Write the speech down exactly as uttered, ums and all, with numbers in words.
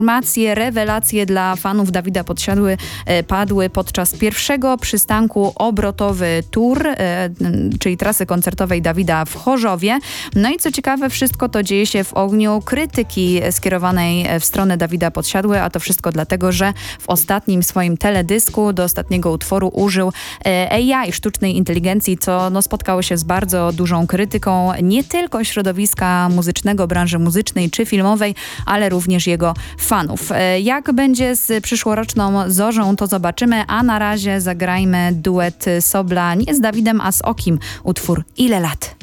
Informacje, rewelacje dla fanów Dawida Podsiadły e, padły podczas pierwszego przystanku Obrotowy Tour, e, czyli trasy koncertowej Dawida w Chorzowie. No i co ciekawe, wszystko to dzieje się w ogniu krytyki skierowanej w stronę Dawida Podsiadły, a to wszystko dlatego, że w ostatnim swoim teledysku do ostatniego utworu użył e, A I, sztucznej inteligencji, co no, spotkało się z bardzo dużą krytyką nie tylko środowiska muzycznego, branży muzycznej czy filmowej, ale również jego fanów. Jak będzie z przyszłoroczną Zorzą, to zobaczymy, a na razie zagrajmy duet Sobla nie z Dawidem, a z Okim. Utwór Ile lat?